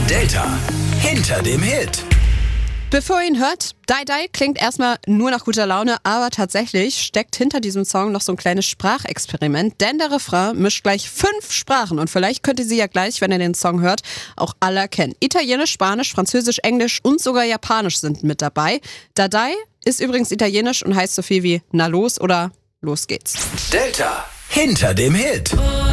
Delta hinter dem Hit. Bevor ihr ihn hört, Die Die klingt erstmal nur nach guter Laune, aber tatsächlich steckt hinter diesem Song noch so ein kleines Sprachexperiment, denn der Refrain mischt gleich 5 Sprachen und vielleicht könnt ihr sie ja gleich, wenn ihr den Song hört, auch alle erkennen. Italienisch, Spanisch, Französisch, Englisch und sogar Japanisch sind mit dabei. Die Die ist übrigens italienisch und heißt so viel wie na los oder los geht's. Delta hinter dem Hit.